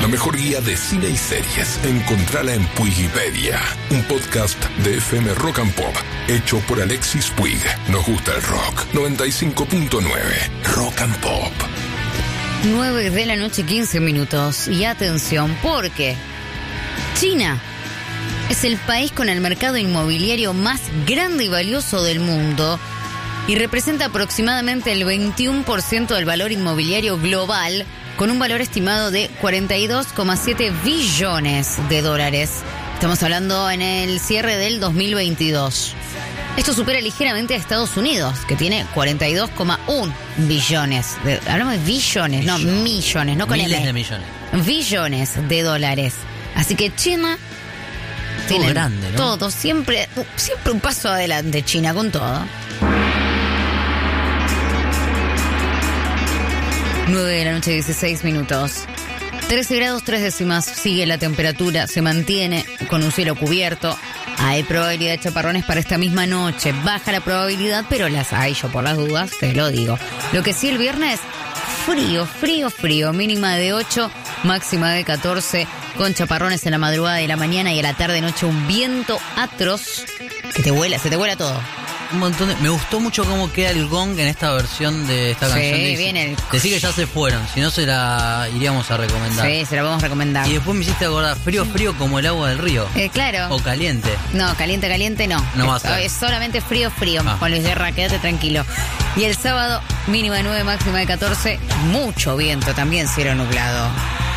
La mejor guía de cine y series. Encontrala en Puigipedia, un podcast de FM Rock and Pop, hecho por Alexis Puig. Nos gusta el rock. 95.9 Rock and Pop. 9 de la noche, 15 minutos. Y atención, porque China es el país con el mercado inmobiliario más grande y valioso del mundo y representa aproximadamente el 21% del valor inmobiliario global, con un valor estimado de 42,7 billones de dólares. Estamos hablando en el cierre del 2022. Esto supera ligeramente a Estados Unidos, que tiene 42,1 billones. Hablamos de billones, no millones, no con miles M. de millones. Billones de dólares. Así que China tiene grande, ¿no? todo, siempre un paso adelante China con todo. 9 de la noche, 16 minutos. 13 grados 3 décimas, sigue la temperatura, se mantiene con un cielo cubierto. Hay probabilidad de chaparrones para esta misma noche. Baja la probabilidad, pero las hay, yo por las dudas, te lo digo. Lo que sí, el viernes, frío. Mínima de 8, máxima de 14, con chaparrones en la madrugada y la mañana, y a la tarde-noche un viento atroz que se te vuela todo. Un montón de... Me gustó mucho cómo queda el gong en esta versión de esta canción. Sí, viene el... Decí que ya se fueron, si no se la iríamos a recomendar. Sí, se la vamos a recomendar. Y después me hiciste acordar, frío como el agua del río. Claro. O caliente. No, caliente no. No va a ser. Es solamente frío. Juan Luis Guerra, quédate tranquilo. Y el sábado, mínima de 9, máxima de 14, mucho viento, también cielo nublado.